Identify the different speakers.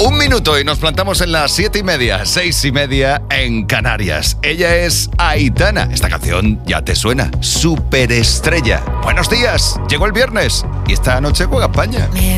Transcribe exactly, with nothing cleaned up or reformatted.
Speaker 1: Un minuto y nos plantamos en las siete y media, seis y media en Canarias. Ella es Aitana. Esta canción ya te suena. Superestrella. Buenos días. Llegó el viernes y esta noche juega España.